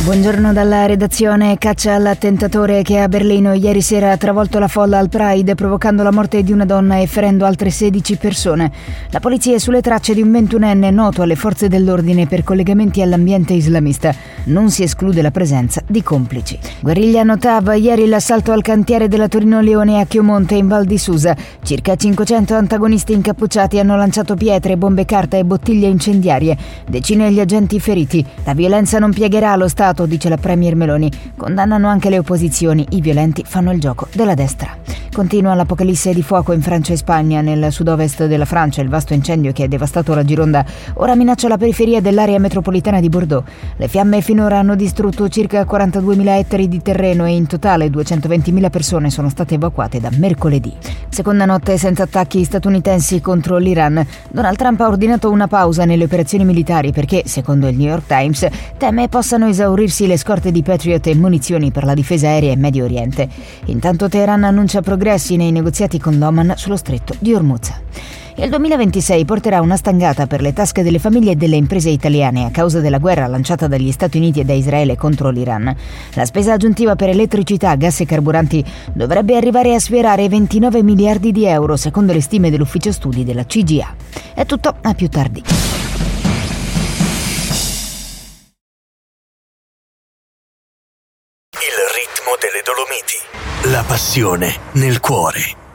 Buongiorno dalla redazione. Caccia all'attentatore che a Berlino ieri sera ha travolto la folla al Pride, provocando la morte di una donna e ferendo altre 16 persone. La polizia è sulle tracce di un 21enne noto alle forze dell'ordine per collegamenti all'ambiente islamista. Non si esclude la presenza di complici. Guerriglia Notav, ieri l'assalto al cantiere della Torino Leone a Chiomonte in Val di Susa. Circa 500 antagonisti incappucciati hanno lanciato pietre, bombe carta e bottiglie incendiarie. Decine gli agenti feriti. La violenza non piegherà lo Stato, dice la premier Meloni. Condannano anche le opposizioni. I violenti fanno il gioco della destra. Continua l'apocalisse di fuoco in Francia e Spagna. Nel sud-ovest della Francia il vasto incendio che ha devastato la Gironda ora minaccia la periferia dell'area metropolitana di Bordeaux. Le fiamme finora hanno distrutto circa 42.000 ettari di terreno e in totale 220.000 persone sono state evacuate da mercoledì. Seconda notte senza attacchi statunitensi contro l'Iran. Donald Trump ha ordinato una pausa nelle operazioni militari perché, secondo il New York Times, teme possano esaurirsi le scorte di Patriot e munizioni per la difesa aerea in Medio Oriente. Intanto Teheran annuncia progressi nei negoziati con l'Oman sullo stretto di Hormuz. Il 2026 porterà una stangata per le tasche delle famiglie e delle imprese italiane a causa della guerra lanciata dagli Stati Uniti e da Israele contro l'Iran. La spesa aggiuntiva per elettricità, gas e carburanti dovrebbe arrivare a sfiorare 29 miliardi di euro, secondo le stime dell'ufficio studi della CGA. È tutto, a più tardi. Il ritmo delle Dolomiti. La passione nel cuore.